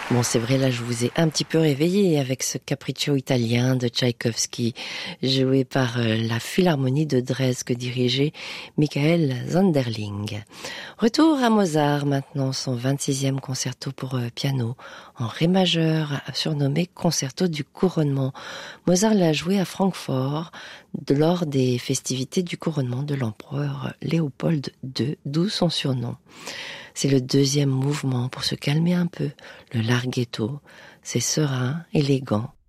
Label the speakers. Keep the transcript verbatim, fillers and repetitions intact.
Speaker 1: Bon, c'est vrai, là, je vous ai un petit peu réveillé avec ce capriccio italien de Tchaïkovski, joué par euh, la Philharmonie de Dresde que dirigeait Michael Zanderling. Retour à Mozart maintenant, son vingt-sixième concerto pour euh, piano en ré majeur, surnommé concerto du couronnement. Mozart l'a joué à Francfort de, lors des festivités du couronnement de l'empereur Léopold deux, d'où son surnom. C'est le deuxième mouvement pour se calmer un peu, le larghetto. C'est serein, élégant,